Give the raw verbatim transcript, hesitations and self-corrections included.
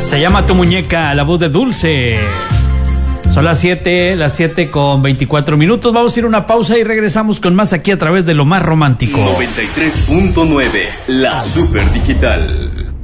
Se llama Tu Muñeca, la voz de Dulce. Son las siete, las siete con veinticuatro minutos. Vamos a ir a una pausa y regresamos con más aquí a través de Lo Más Romántico. noventa y tres punto nueve, la Super Digital.